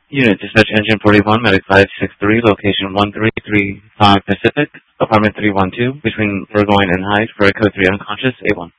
Unit Dispatch Engine 41, Medic 563, location 1335 Pacific, apartment 312, between Burgoyne and Hyde, for a code 3 unconscious, A1.